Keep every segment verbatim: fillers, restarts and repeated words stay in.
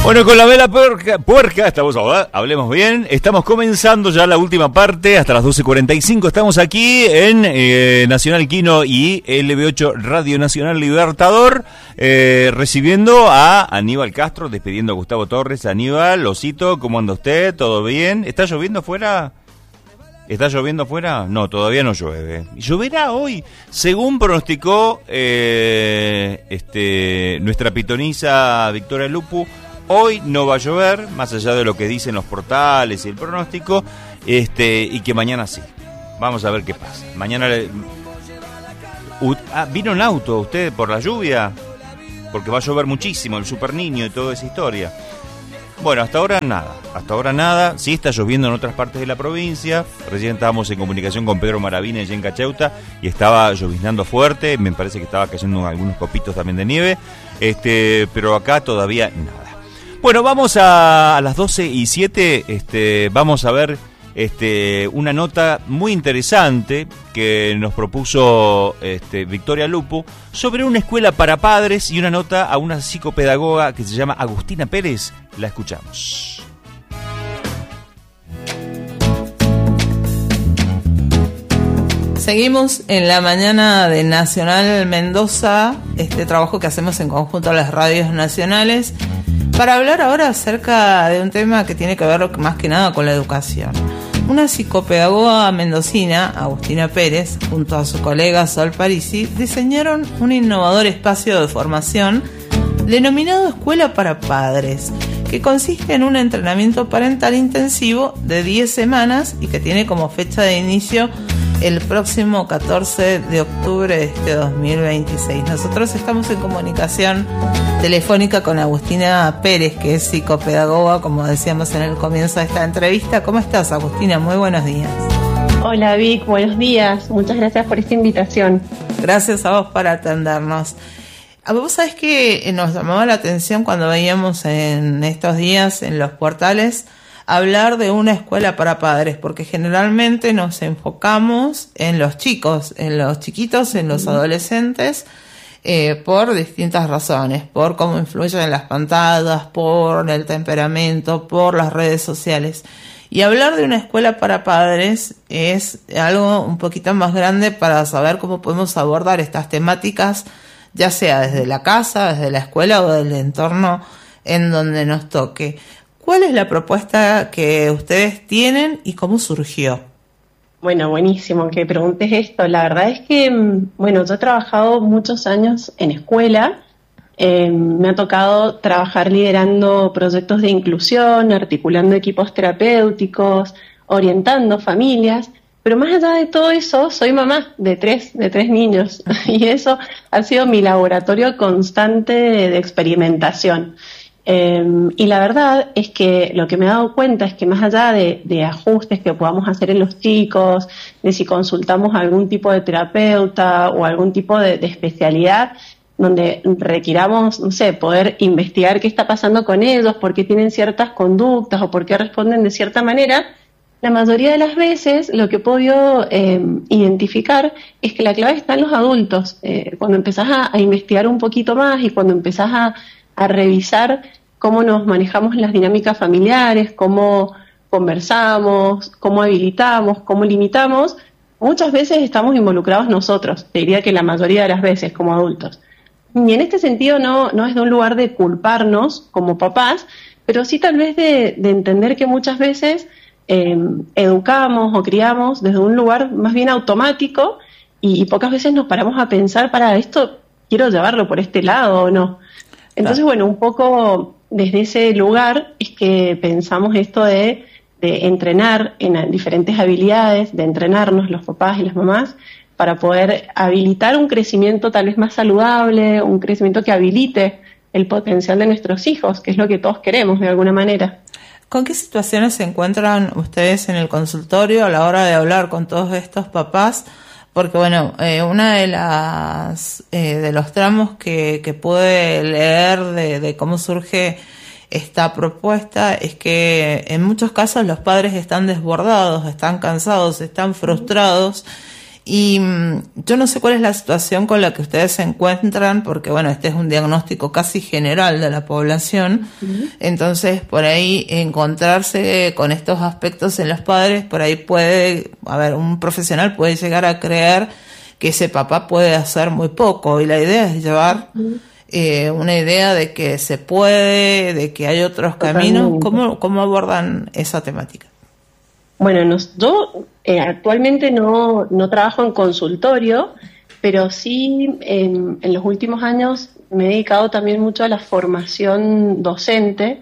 Bueno, con la vela puerca, puerca estamos, hablemos bien, estamos comenzando ya la última parte, hasta las doce cuarenta y cinco, estamos aquí en eh, Nacional Quino y L B ocho Radio Nacional Libertador, eh, recibiendo a Aníbal Castro, despidiendo a Gustavo Torres. Aníbal, Osito, ¿cómo anda usted? ¿Todo bien? ¿Está lloviendo afuera? ¿Está lloviendo afuera? No, todavía no llueve. ¿Lloverá hoy? Según pronosticó eh, este, nuestra pitonisa Victoria Lupu, hoy no va a llover, más allá de lo que dicen los portales y el pronóstico, este, y que mañana sí. Vamos a ver qué pasa. Mañana le... U... ah, ¿vino en auto usted por la lluvia? Porque va a llover muchísimo, el super niño y toda esa historia. Bueno, hasta ahora nada, hasta ahora nada. Sí está lloviendo en otras partes de la provincia. Recién estábamos en comunicación con Pedro Maravina y en Cacheuta y estaba lloviznando fuerte. Me parece que estaba cayendo algunos copitos también de nieve. Este, pero acá todavía nada. Bueno, vamos a, a las doce y siete, este, vamos a ver este, una nota muy interesante que nos propuso este, Victoria Lupu sobre una escuela para padres y una nota a una psicopedagoga que se llama Agustina Pérez. La escuchamos. Seguimos en la mañana de Nacional Mendoza, este trabajo que hacemos en conjunto a las radios nacionales, para hablar ahora acerca de un tema que tiene que ver más que nada con la educación. Una psicopedagoga mendocina, Agustina Pérez, junto a su colega Sol Parisi, diseñaron un innovador espacio de formación denominado Escuela para Padres, que consiste en un entrenamiento parental intensivo de diez semanas y que tiene como fecha de inicio el próximo catorce de octubre de este dos mil veintiséis. Nosotros estamos en comunicación telefónica con Agustina Pérez, que es psicopedagoga, como decíamos en el comienzo de esta entrevista. ¿Cómo estás, Agustina? Muy buenos días. Hola, Vic, buenos días. Muchas gracias por esta invitación. Gracias a vos por atendernos. Vos sabés que nos llamaba la atención cuando veíamos en estos días en los portales hablar de una escuela para padres, porque generalmente nos enfocamos en los chicos, en los chiquitos, en los adolescentes, eh, por distintas razones, por cómo influyen las pantallas, por el temperamento, por las redes sociales. Y hablar de una escuela para padres es algo un poquito más grande para saber cómo podemos abordar estas temáticas, ya sea desde la casa, desde la escuela o del entorno en donde nos toque. ¿Cuál es la propuesta que ustedes tienen y cómo surgió? Bueno, buenísimo que preguntes esto. La verdad es que, bueno, yo he trabajado muchos años en escuela. Eh, me ha tocado trabajar liderando proyectos de inclusión, articulando equipos terapéuticos, orientando familias. Pero más allá de todo eso, soy mamá de tres, de tres niños. Y eso ha sido mi laboratorio constante de, de experimentación. Eh, y la verdad es que lo que me he dado cuenta es que más allá de, de ajustes que podamos hacer en los chicos, de si consultamos a algún tipo de terapeuta o algún tipo de, de especialidad donde requiramos, no sé, poder investigar qué está pasando con ellos, por qué tienen ciertas conductas o por qué responden de cierta manera, la mayoría de las veces lo que he podido eh, identificar es que la clave está en los adultos. Eh, cuando empezás a, a investigar un poquito más y cuando empezás a a revisar cómo nos manejamos las dinámicas familiares, cómo conversamos, cómo habilitamos, cómo limitamos, muchas veces estamos involucrados nosotros, te diría que la mayoría de las veces como adultos. Y en este sentido no, no es de un lugar de culparnos como papás, pero sí tal vez de, de entender que muchas veces eh, educamos o criamos desde un lugar más bien automático y, y pocas veces nos paramos a pensar, para esto quiero llevarlo por este lado o no. Entonces, bueno, un poco desde ese lugar es que pensamos esto de, de entrenar en diferentes habilidades, de entrenarnos los papás y las mamás para poder habilitar un crecimiento tal vez más saludable, un crecimiento que habilite el potencial de nuestros hijos, que es lo que todos queremos de alguna manera. ¿Con qué situaciones se encuentran ustedes en el consultorio a la hora de hablar con todos estos papás? Porque bueno, eh, una de las eh, de los tramos que, que pude leer de, de cómo surge esta propuesta es que en muchos casos los padres están desbordados, están cansados, están frustrados Y mmm, yo no sé cuál es la situación con la que ustedes se encuentran, porque bueno, este es un diagnóstico casi general de la población. Uh-huh. Entonces, por ahí encontrarse con estos aspectos en los padres, por ahí puede, a ver, un profesional puede llegar a creer que ese papá puede hacer muy poco, y la idea es llevar uh-huh. eh, una idea de que se puede, de que hay otros Totalmente. caminos. ¿Cómo, cómo abordan esa temática? Bueno, nos, yo eh, actualmente no, no trabajo en consultorio, pero sí en, en los últimos años me he dedicado también mucho a la formación docente,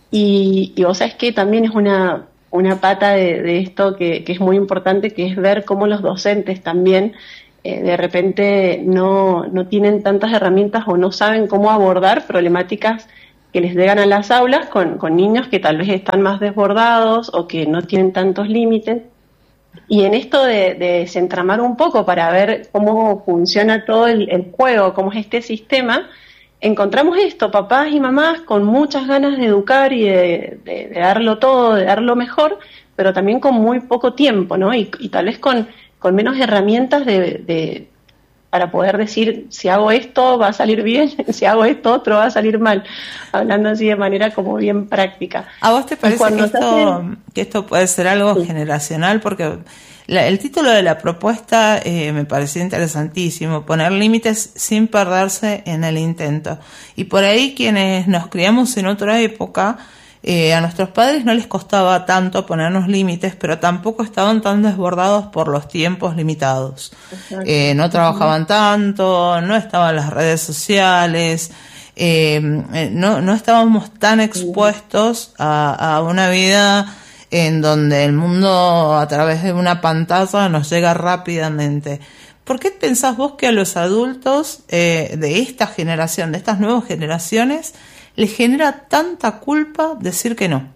y, y vos sabés que también es una, una pata de, de esto que, que es muy importante, que es ver cómo los docentes también eh, de repente no, no tienen tantas herramientas o no saben cómo abordar problemáticas que les llegan a las aulas con, con niños que tal vez están más desbordados o que no tienen tantos límites. Y en esto de, de desentramar un poco para ver cómo funciona todo el, el juego, cómo es este sistema, encontramos esto, papás y mamás con muchas ganas de educar y de, de, de darlo todo, de dar lo mejor, pero también con muy poco tiempo, ¿no? Y, y tal vez con, con menos herramientas de... de para poder decir, si hago esto va a salir bien, si hago esto otro va a salir mal, hablando así de manera como bien práctica. ¿A vos te parece que esto, hacen... que esto puede ser algo sí. generacional? Porque la, el título de la propuesta eh, me pareció interesantísimo, poner límites sin perderse en el intento. Y por ahí quienes nos criamos en otra época, Eh, a nuestros padres no les costaba tanto ponernos límites, pero tampoco estaban tan desbordados por los tiempos limitados. Eh, no trabajaban tanto, no estaban las redes sociales, eh, no, no estábamos tan expuestos a, a una vida en donde el mundo a través de una pantalla nos llega rápidamente. ¿Por qué pensás vos que a los adultos eh, de esta generación, de estas nuevas generaciones, les genera tanta culpa decir que no?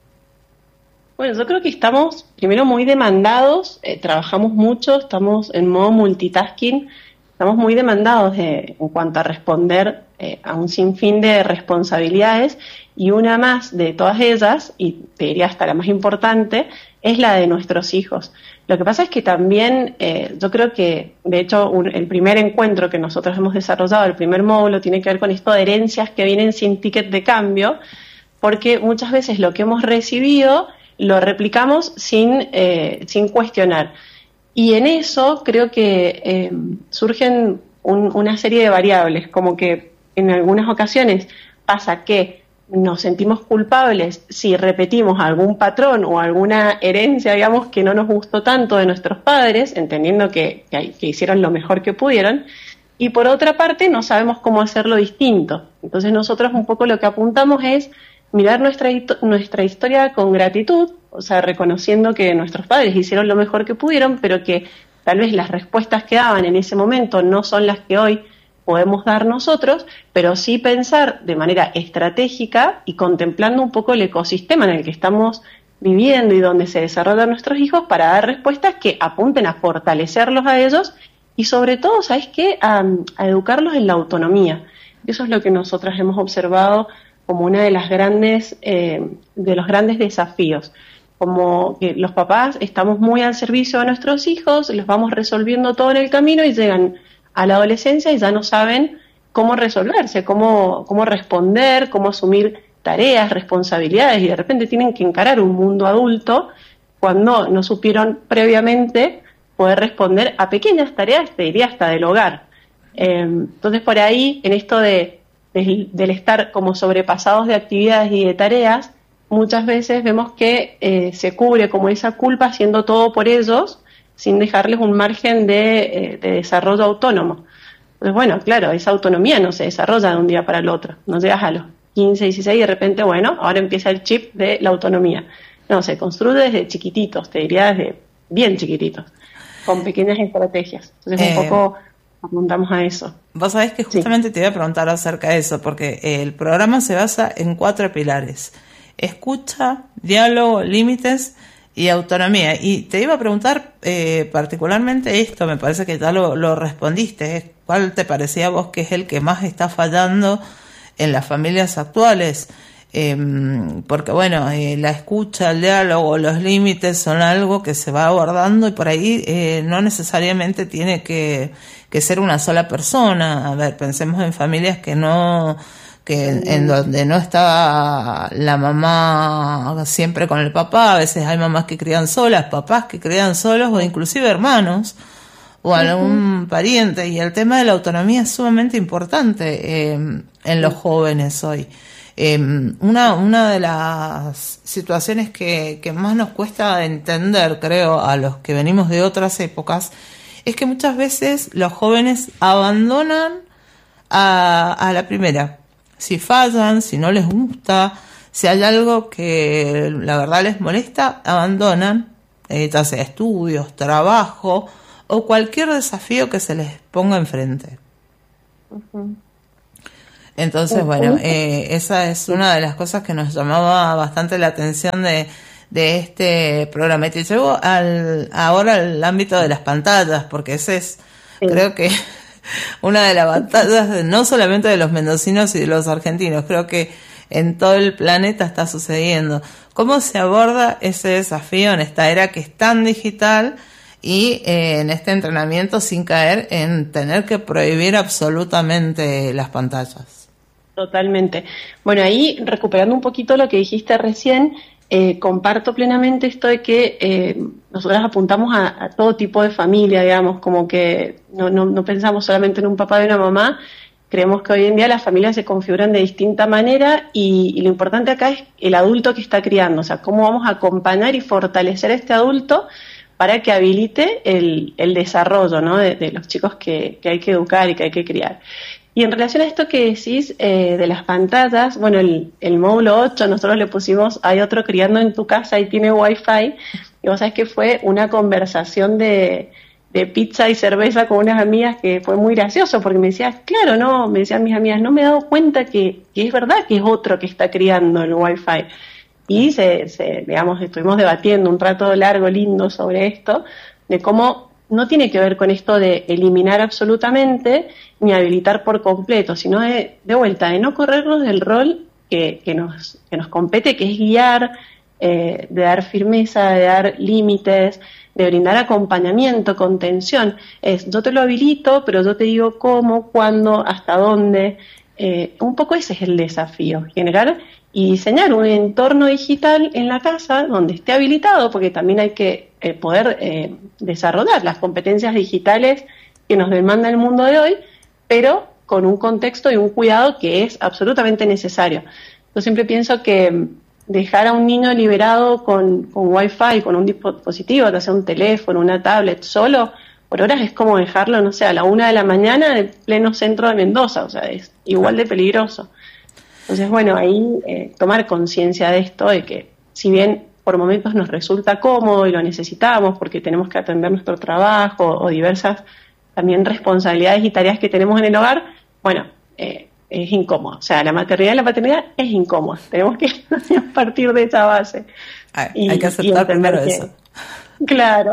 Bueno, yo creo que estamos primero muy demandados, eh, trabajamos mucho, estamos en modo multitasking, estamos muy demandados de, en cuanto a responder eh, a un sinfín de responsabilidades, y una más de todas ellas, y te diría hasta la más importante, es la de nuestros hijos. Lo que pasa es que también, eh, yo creo que, de hecho, un, el primer encuentro que nosotros hemos desarrollado, el primer módulo, tiene que ver con esto de herencias que vienen sin ticket de cambio, porque muchas veces lo que hemos recibido lo replicamos sin, eh, sin cuestionar. Y en eso creo que eh, surgen un, una serie de variables, como que en algunas ocasiones pasa que nos sentimos culpables si repetimos algún patrón o alguna herencia, digamos, que no nos gustó tanto de nuestros padres, entendiendo que, que, que hicieron lo mejor que pudieron, y por otra parte no sabemos cómo hacerlo distinto. Entonces nosotros un poco lo que apuntamos es mirar nuestra, nuestra historia con gratitud, o sea, reconociendo que nuestros padres hicieron lo mejor que pudieron, pero que tal vez las respuestas que daban en ese momento no son las que hoy podemos dar nosotros, pero sí pensar de manera estratégica y contemplando un poco el ecosistema en el que estamos viviendo y donde se desarrollan nuestros hijos, para dar respuestas que apunten a fortalecerlos a ellos y sobre todo, ¿sabes qué?, a, a educarlos en la autonomía. Eso es lo que nosotras hemos observado como una de las grandes, eh, de los grandes desafíos. Como que los papás estamos muy al servicio de nuestros hijos, los vamos resolviendo todo en el camino y llegan a la adolescencia y ya no saben cómo resolverse, cómo, cómo responder, cómo asumir tareas, responsabilidades, y de repente tienen que encarar un mundo adulto cuando no supieron previamente poder responder a pequeñas tareas, te diría hasta del hogar. Eh, entonces por ahí, en esto de, de, del estar como sobrepasados de actividades y de tareas, muchas veces vemos que eh, se cubre como esa culpa haciendo todo por ellos, sin dejarles un margen de, eh, de desarrollo autónomo. Entonces, bueno, claro, esa autonomía no se desarrolla de un día para el otro. No llegas a los quince, dieciséis y de repente, bueno, ahora empieza el chip de la autonomía. No, se construye desde chiquititos, te diría desde bien chiquititos, con pequeñas estrategias. Entonces, eh, un poco apuntamos a eso. Vos sabés que justamente sí. Te iba a preguntar acerca de eso, porque el programa se basa en cuatro pilares: escucha, diálogo, límites y autonomía. Y te iba a preguntar eh, particularmente esto, me parece que ya lo, lo respondiste. ¿Cuál te parecía a vos que es el que más está fallando en las familias actuales? Eh, porque bueno, eh, la escucha, el diálogo, los límites son algo que se va abordando y por ahí eh, no necesariamente tiene que, que ser una sola persona. A ver, pensemos en familias que no, que en, en donde no está la mamá siempre con el papá. A veces hay mamás que crían solas, papás que crían solos o inclusive hermanos o algún uh-huh. pariente, y el tema de la autonomía es sumamente importante eh, en los jóvenes hoy. Eh, una, una de las situaciones que, que más nos cuesta entender, creo, a los que venimos de otras épocas, es que muchas veces los jóvenes abandonan a, a la primera. Si fallan, si no les gusta, si hay algo que la verdad les molesta, abandonan, eh, ya sea estudios, trabajo o cualquier desafío que se les ponga enfrente. Uh-huh. Entonces, bueno, eh, esa es una de las cosas que nos llamaba bastante la atención de, de este programa. Y te llevo al, ahora al ámbito de las pantallas, porque ese es, sí. creo que, una de las batallas de, no solamente de los mendocinos y de los argentinos, creo que en todo el planeta está sucediendo. ¿Cómo se aborda ese desafío en esta era que es tan digital y eh, en este entrenamiento sin caer en tener que prohibir absolutamente las pantallas? Totalmente. Bueno, ahí recuperando un poquito lo que dijiste recién, eh, comparto plenamente esto de que eh, nosotras apuntamos a, a todo tipo de familia, digamos, como que no, no, no pensamos solamente en un papá y una mamá. Creemos que hoy en día las familias se configuran de distinta manera y, y lo importante acá es el adulto que está criando, o sea, cómo vamos a acompañar y fortalecer a este adulto para que habilite el, el desarrollo, ¿no?, de, de los chicos que, que hay que educar y que hay que criar. Y en relación a esto que decís eh, de las pantallas, bueno, el, el módulo ocho, nosotros le pusimos, hay otro criando en tu casa y tiene wifi, y vos sabés que fue una conversación de, de pizza y cerveza con unas amigas que fue muy gracioso, porque me decías, claro, no, me decían mis amigas, no me he dado cuenta que, que es verdad que es otro que está criando el wifi. Y se, se, digamos, estuvimos debatiendo un rato largo, lindo sobre esto, de cómo no tiene que ver con esto de eliminar absolutamente ni habilitar por completo, sino de, de vuelta, de no corrernos del rol que, que, nos, que nos compete, que es guiar, eh, de dar firmeza, de dar límites, de brindar acompañamiento, contención. Es, yo te lo habilito, pero yo te digo cómo, cuándo, hasta dónde. Eh, un poco ese es el desafío, generar y diseñar un entorno digital en la casa donde esté habilitado, porque también hay que eh, poder eh, desarrollar las competencias digitales que nos demanda el mundo de hoy, pero con un contexto y un cuidado que es absolutamente necesario. Yo siempre pienso que dejar a un niño liberado con, con wifi, con un dispositivo, ya sea un teléfono, una tablet, solo, por horas es como dejarlo, no sé, a la una de la mañana en pleno centro de Mendoza, o sea, es igual de peligroso. Entonces, bueno, ahí eh, tomar conciencia de esto, de que si bien por momentos nos resulta cómodo y lo necesitamos porque tenemos que atender nuestro trabajo o diversas también responsabilidades y tareas que tenemos en el hogar, bueno, eh, es incómodo. O sea, la maternidad y la paternidad es incómoda. Tenemos que partir de esa base. Hay, y, hay que aceptar primero que, eso. Claro.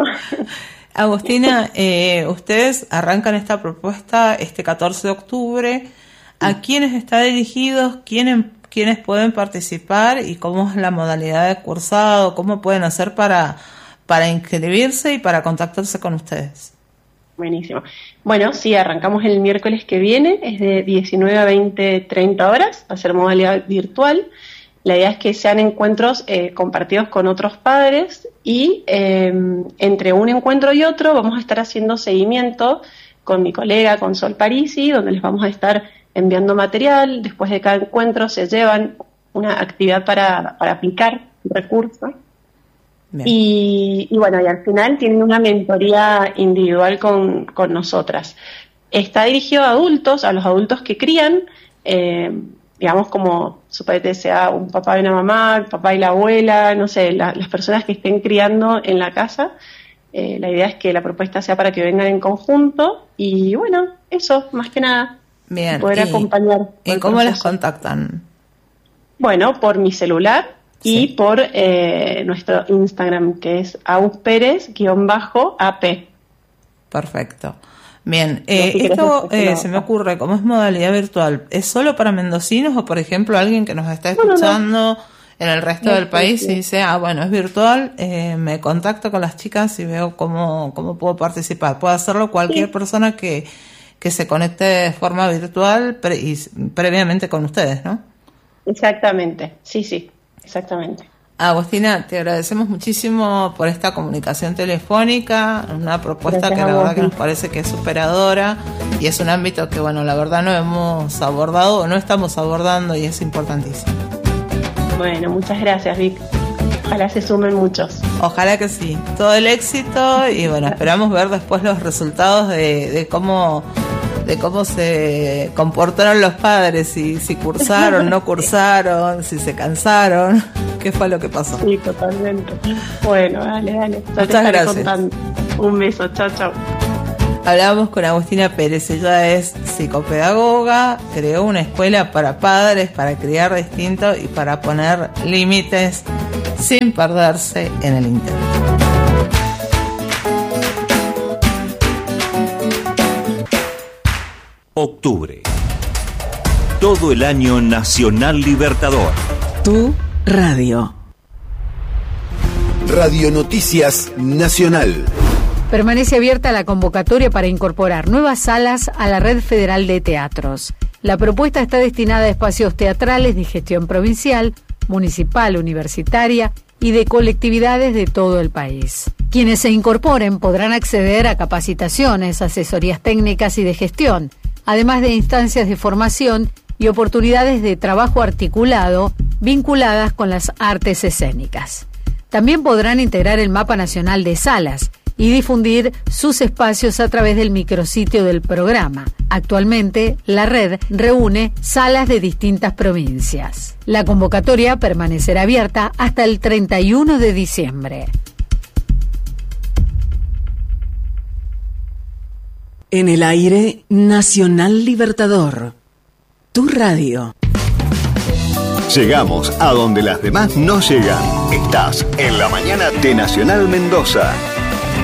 Agustina, eh, ustedes arrancan esta propuesta este catorce de octubre. ¿A quiénes está dirigido? ¿Quiénes, quiénes pueden participar? ¿Y cómo es la modalidad de cursado? ¿Cómo pueden hacer para, para inscribirse y para contactarse con ustedes? Buenísimo. Bueno, sí, arrancamos el miércoles que viene, es de diecinueve a veinte, treinta horas, va a ser modalidad virtual. La idea es que sean encuentros eh, compartidos con otros padres y eh, entre un encuentro y otro vamos a estar haciendo seguimiento con mi colega, con Sol Parisi, donde les vamos a estar enviando material. Después de cada encuentro se llevan una actividad para, para aplicar el recurso. Y, y bueno, y al final tienen una mentoría individual con, con nosotras. Está dirigido a adultos, a los adultos que crían, eh, digamos como suponete sea un papá y una mamá, el papá y la abuela, no sé, la, las personas que estén criando en la casa. Eh, la idea es que la propuesta sea para que vengan en conjunto y bueno, eso, más que nada. Bien. Poder y, acompañar. ¿Y cómo las contactan? Bueno, por mi celular. Sí. Y por eh, nuestro Instagram, que es ausperez guión bajo A P. Perfecto. Bien, eh, si esto querés, eh, se me ocurre, como es modalidad virtual, ¿es solo para mendocinos o, por ejemplo, alguien que nos está escuchando no, no. en el resto no, del país sí. y dice, ah, bueno, es virtual, eh, me contacto con las chicas y veo cómo, cómo puedo participar? Puede hacerlo cualquier sí. persona que, que se conecte de forma virtual pre- y previamente con ustedes, ¿no? Exactamente, sí, sí, exactamente. Agostina, te agradecemos muchísimo por esta comunicación telefónica, una propuesta Gracias que la verdad que nos parece que es superadora y es un ámbito que, bueno, la verdad no hemos abordado o no estamos abordando y es importantísimo. Bueno, muchas gracias, Vic. Ojalá se sumen muchos. Ojalá que sí. Todo el éxito y, bueno, esperamos ver después los resultados de, de cómo... de cómo se comportaron los padres, si, si cursaron, no cursaron, si se cansaron, qué fue lo que pasó. Sí, totalmente. Bueno, dale, dale. Ya Muchas te estaré gracias. Contando. Un beso, chao, chao. Hablábamos con Agustina Pérez, ella es psicopedagoga, creó una escuela para padres, para criar distinto y para poner límites sin perderse en el intento. Octubre. Todo el año Nacional Libertador. Tu radio. Radio Noticias Nacional. Permanece abierta la convocatoria para incorporar nuevas salas a la Red Federal de Teatros. La propuesta está destinada a espacios teatrales de gestión provincial, municipal, universitaria y de colectividades de todo el país. Quienes se incorporen podrán acceder a capacitaciones, asesorías técnicas y de gestión, además de instancias de formación y oportunidades de trabajo articulado vinculadas con las artes escénicas. También podrán integrar el mapa nacional de salas y difundir sus espacios a través del micrositio del programa. Actualmente, la red reúne salas de distintas provincias. La convocatoria permanecerá abierta hasta el treinta y uno de diciembre. En el aire, Nacional Libertador. Tu radio. Llegamos a donde las demás no llegan. Estás en la mañana de Nacional Mendoza.